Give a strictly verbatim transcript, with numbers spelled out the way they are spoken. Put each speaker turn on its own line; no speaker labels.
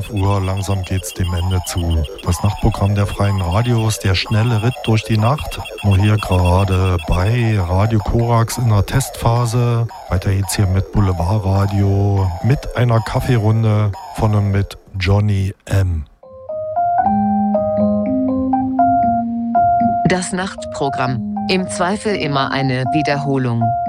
zwölf Uhr, langsam geht's dem Ende zu. Das Nachtprogramm der Freien Radios, der schnelle Ritt durch die Nacht. Nur hier gerade bei Radio Korax in der Testphase. Weiter geht's hier mit Boulevardradio, mit einer Kaffeerunde von und mit Johnny M.
Das Nachtprogramm. Im Zweifel immer eine Wiederholung.